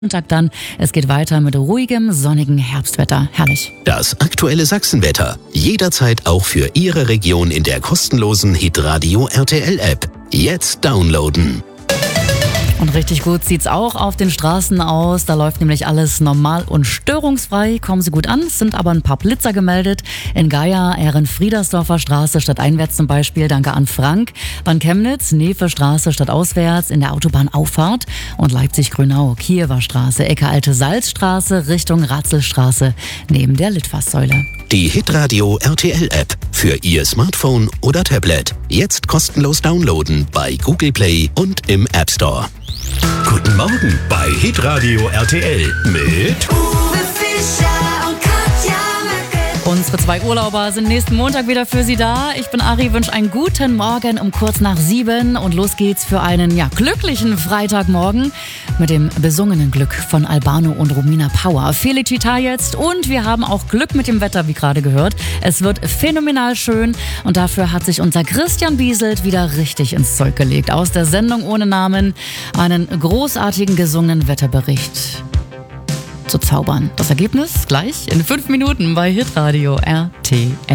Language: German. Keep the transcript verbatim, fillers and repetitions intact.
Montag dann. Es geht weiter mit ruhigem, sonnigem Herbstwetter. Herrlich. Das aktuelle Sachsenwetter. Jederzeit auch für Ihre Region in der kostenlosen Hitradio R T L App. Jetzt downloaden. Und richtig gut sieht's auch auf den Straßen aus. Da läuft nämlich alles normal und störungsfrei. Kommen Sie gut an. Es sind aber ein paar Blitzer gemeldet. In Geier, Ehren-Friedersdorfer Straße stadteinwärts zum Beispiel. Danke an Frank. Dann Chemnitz, Nefe Straße stadtauswärts in der Autobahnauffahrt. Und Leipzig-Grünau, Kiewer Straße, Ecke Alte Salzstraße Richtung Ratzelstraße neben der Litfaßsäule. Die Hitradio R T L App für Ihr Smartphone oder Tablet. Jetzt kostenlos downloaden bei Google Play und im App Store. Guten Morgen bei Hitradio R T L mit Uwe Fischer und Katja Möcke. Unsere zwei Urlauber sind nächsten Montag wieder für Sie da. Ich bin Ari, wünsche einen guten Morgen um kurz nach sieben und los geht's für einen ja, glücklichen Freitagmorgen mit dem besungenen Glück von Albano und Romina Power. Felicita jetzt und wir haben auch Glück mit dem Wetter, wie gerade gehört. Es wird phänomenal schön und dafür hat sich unser Christian Bieselt wieder richtig ins Zeug gelegt. Aus der Sendung ohne Namen einen großartigen gesungenen Wetterbericht zu zaubern. Das Ergebnis gleich in fünf Minuten bei Hitradio R T L.